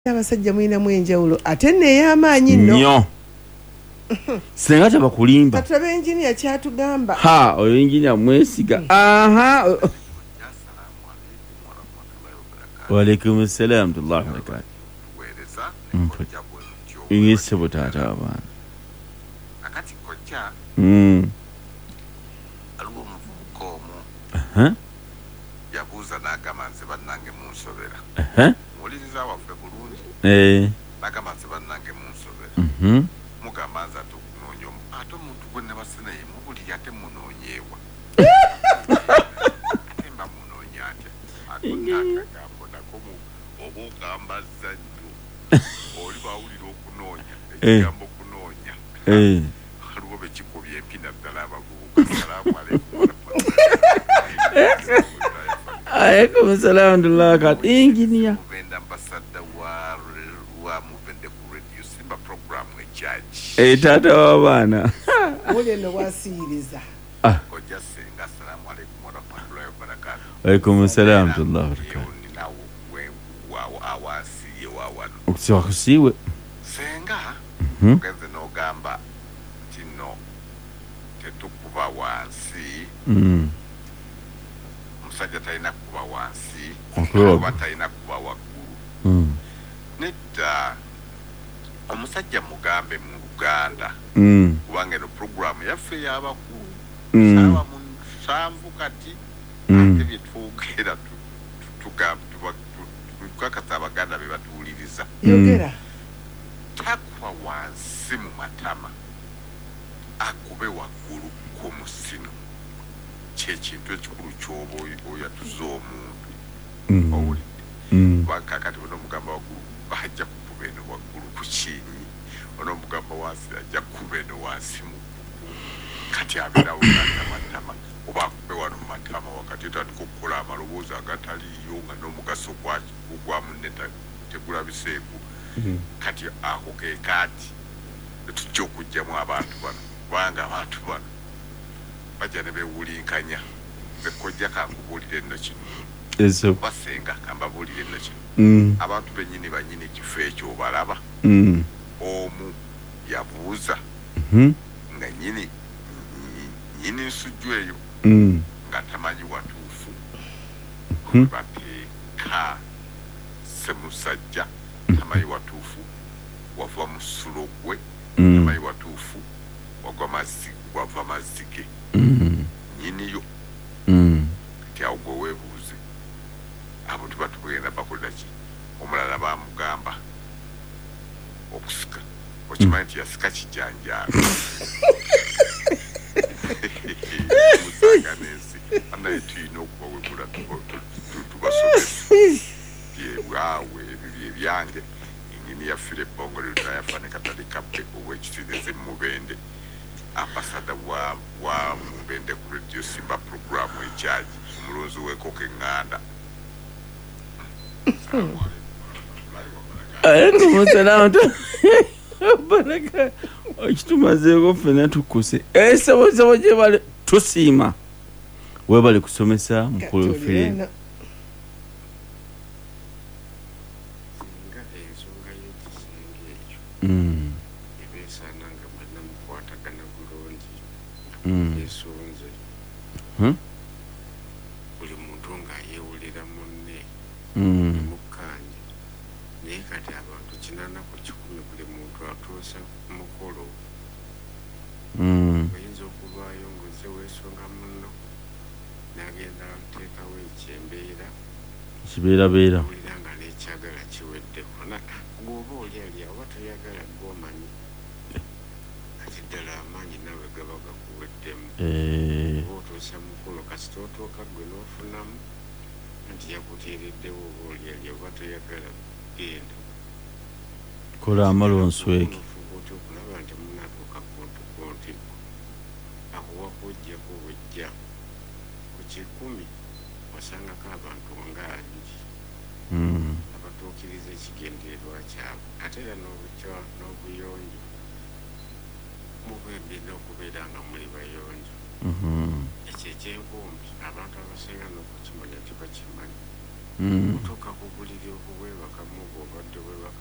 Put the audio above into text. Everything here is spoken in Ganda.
abasajja mulinamu enjawulo ate nno ey'amaanyi nno senga tabakulimba katulabe engineer kyatugamba oyo engineer mwesiga Walaikum salam wa rahmatullahi wa barakatuh. Ingese butata abana. Akati kojja. Aliwo muvubuka omu. Yabuuza n'agamba nze bannange munsobera. Muwuliriza waffe bulungi. N'agamba nze bannange munsobera. Mugamba nze ate okunoonya ate omuntu gwe ne basena ye mubuli ate munoonyeewa. Ate mba munoonya atya. Akagambo nako oba ogambazza nnyo. Oli bawulira okunoonya. Ekigambo kunoonya. Waliwo be kikubye empina ddala abavubuka. Salaamu alaikum wa rahmatullahi. Alaikum salam wa rahmatullahi. Engineer. Muvenda ambassadda wa Muvende ku radio Simba program ejaji. Tata w'abaana. Ole no wasiyiriza. Kojja senga salaamu alaikum wa rahmatullahi wa barakatuh. Alaikum salam wa rahmatullahi wa barakatuh. Awasiye wawano. Okusiwa kusiwe. Senga. Ogenze n'ogamba kino tetukuba wansi. Omusajja talina kuba wansi. Oba talina kuba waggulu. Nedda omusajja mugambe mu Luganda. Kubanga eno puroguramu yaffe y'abakulu. Saawa mu 7 kati. Ate bye twogera tugamba tukakasa Abaganda be batuwuliriza. Yogera. Takuba wansi mu matama. Akube waggulu ku musino. Kyekintu ekikulu ky'oba oyo atuza omuntu. Owulidde. Bakakati ono omugamba waggulu ajja kukuba eno waggulu ku kinyi. Ono omugamba wansi ajja kukuba eno wansi mu kkuku. Kati abeerawo n'atamatama. Oba akube wano mu matama wakati otandika okukola amaloboozi agataliyo nga n'omugaso gwamu tegulabiseeku. Kati ako ke kaati tujja okuggyamu abantu bano kubanga abantu bano bajja ne beewulinkanya bekojja kankubuulire nno kino basenga kambabuulire nno kino abantu bennyini bannyini ekifo ekyo obalaba omu yabuuza nga nyini nsujju eyo nga tamanyi watuufu bateeka semusajja tamanyi watuufu wava mu ssulo gwe tamanyi watuufu wava mazige nyiniyo kati awo gwe weebuuze abo tuba tugenda bakola ki omulala bamugamba okusika okimanyi nti yasika kijanjaalo musanganensi anaye tulina okubawegula tubasomesa byewawe ebyange engini yaffire ebbongo lero nayafaane katale kabbe ow'ekitirize Mubende ambasada wa Mubende ku radio Simba programu ejaji omulonzi w'enkoko eŋŋanda. Alaikum salam baraka ekitumazeeko ffena tukkuse esabosabo gye bali tusiima webali kusomesa mukulu ffe buli muntu nga yeewulira munne mukkanja naye kati abantu 80 ku 100 buli muntu atuusa mukolo oyinza okuvaayo ng'ozze weesonga munno n'agenda ateekawo ekyembeera kibeerabeera owulira nga n'ekyagala kiweddeko gwoba olyalya oba toyagala gwomanyi ati ddala amaanyi nawe gaba gakuweddemu oba otuusa mukolo kasita otuuka gwe n'ofunamu nti yakuteereddewo oba olyalya oba toyagala genda kola amalonsweki oti okulaba nti munatuuka konti akuwa kujjako obujja ku 100 wasangako abantu nga 2 abatuukiriza ekigendererwa kyabwe ate era n'obucwa n'obuyonjo mubembedde okubeera nga muli bayonjo ekyo ekyenkumbi abantu abasinga n'okukimanya tibakimanyi otoka ku buliri okubwebakamu bwobadde bwebaka